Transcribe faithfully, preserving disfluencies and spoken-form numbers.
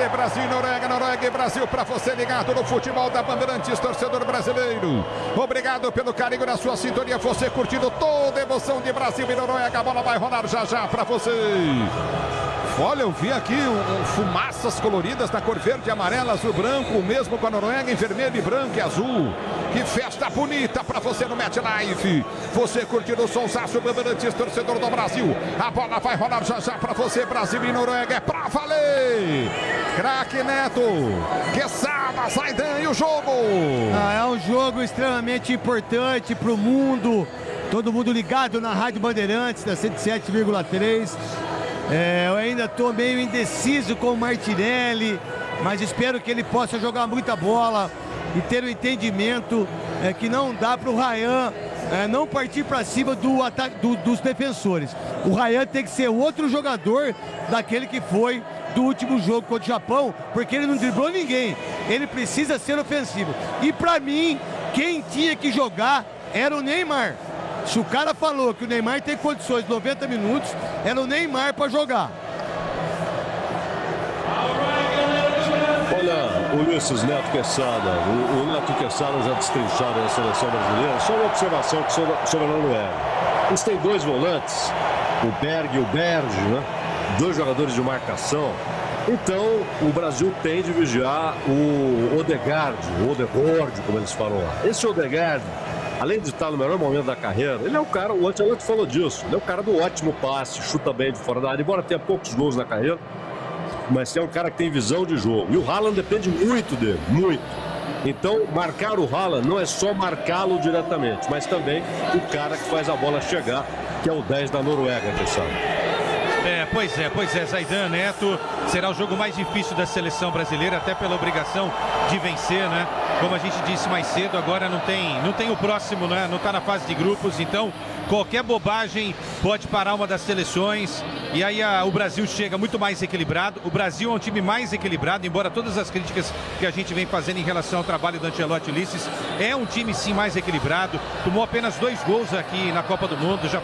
você, Brasil e Noruega, Noruega e Brasil, para você ligado no futebol da Bandeirantes, torcedor brasileiro. Obrigado pelo carinho na sua sintonia, você curtindo toda a emoção de Brasil e Noruega. A bola vai rolar já já para você. Olha, eu vi aqui um, um, fumaças coloridas na cor verde, amarela, azul, branco, mesmo com a Noruega em vermelho, e branco e azul. Que festa bonita para você no Match Life. Você curtindo o sonsaço, Bandeirantes, torcedor do Brasil. A bola vai rolar já já para você, Brasil e Noruega. É pra valer. Craque Neto, Quesada, Zaidan e o jogo. Ah, é um jogo extremamente importante para o mundo. Todo mundo ligado na Rádio Bandeirantes, da cento e sete vírgula três. É, eu ainda estou meio indeciso com o Martinelli, mas espero que ele possa jogar muita bola e ter o um entendimento é, que não dá para o Ryan é, não partir para cima do ataque, do, dos defensores. O Ryan tem que ser outro jogador daquele que foi do último jogo contra o Japão, porque ele não driblou ninguém. Ele precisa ser ofensivo. E para mim, quem tinha que jogar era o Neymar. Se o cara falou que o Neymar tem condições de noventa minutos, era o Neymar para jogar. Olha, o Ulisses Neto Quesada, o, o Neto Quesada já destrinchado na seleção brasileira. Só uma observação sobre, sobre a Noruega. Eles têm dois volantes, o Berg e o Berge, né? Dois jogadores de marcação. Então, o Brasil tem de vigiar o Odegaard, o Odegaard, como eles falam lá. Esse Odegaard, além de estar no melhor momento da carreira, ele é o cara, o Ancelotti falou disso, ele é o cara do ótimo passe, chuta bem de fora da área, embora tenha poucos gols na carreira, mas é um cara que tem visão de jogo. E o Haaland depende muito dele, muito. Então, marcar o Haaland não é só marcá-lo diretamente, mas também o cara que faz a bola chegar, que é o dez da Noruega, pessoal. É, pois é, pois é, Zaidan, Neto, será o jogo mais difícil da seleção brasileira, até pela obrigação de vencer, né? Como a gente disse mais cedo, agora não tem, não tem o próximo, né? Não está na fase de grupos, então qualquer bobagem pode parar uma das seleções. E aí a, o Brasil chega muito mais equilibrado. O Brasil é um time mais equilibrado, embora todas as críticas que a gente vem fazendo em relação ao trabalho do Ancelotti, Ulisses, é um time sim mais equilibrado. Tomou apenas dois gols aqui na Copa do Mundo, já